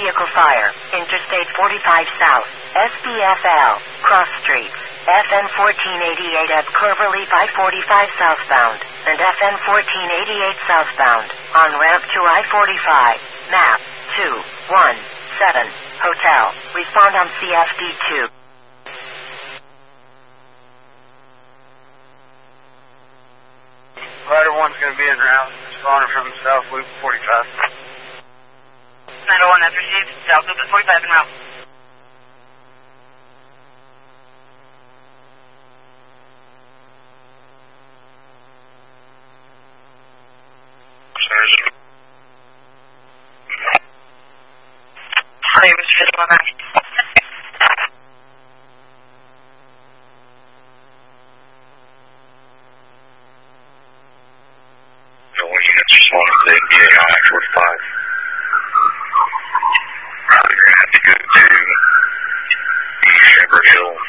vehicle fire. Interstate 45 South. SBFL. Cross streets. FN 1488 at Cloverleaf I-45 southbound. And FN 1488 southbound. On ramp to I-45. Map 217. Hotel. Respond on CFD2. Rider 1's going to be en route. Spawner from South Loop 45. 901, that's received. South Loop 45 en route. Hi, Mr. Fitzgerald. Units responding to the NDA on I-45. You're going to have to go to the Shepherd Hill